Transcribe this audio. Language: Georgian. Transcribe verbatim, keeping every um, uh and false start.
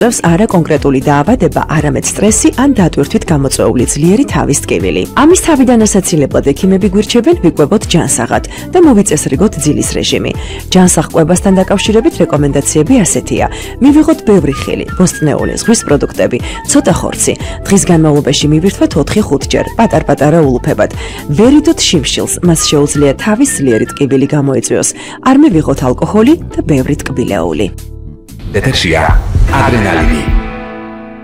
არა კონკრეტული დაავადება, არამედ სტრესი ან დატვირთვით გამოწვეული ძლიერი თავის ტკივილი. ამის თავიდან ასაცილებლად ექიმები გვირჩევენ ვიკვებოთ ჯანსაღად და მოვიწესრიგოთ ძილის რეჟიმი. ჯანსაღ კვებასთან დაკავშირებით რეკომენდაციები ასეთია: მივიღოთ ბევრი ხილი, ბოსტნეული, ზღვის პროდუქტები, ცოტა ხორცი. დღის განმავლობაში მივირთვათ ოთხი ხუთჯერ, პატარ-პატარა ულუფებად. ვერიდოთ შიმშილს, მას შეუძლია თავის ძლიერი ტკივილი გამოიწვიოს. არ მივიღოთ ალკოჰოლი და ბევრი ტკბილეული. ეთერშია ადრენალინი.